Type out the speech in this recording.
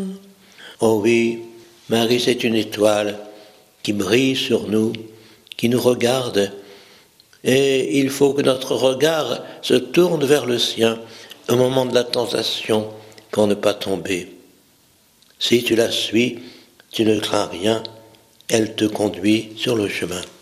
Oh oui, Marie, c'est une étoile qui brille sur nous, qui nous regarde, et il faut que notre regard se tourne vers le sien au moment de la tentation pour ne pas tomber. Si tu la suis, tu ne crains rien, elle te conduit sur le chemin.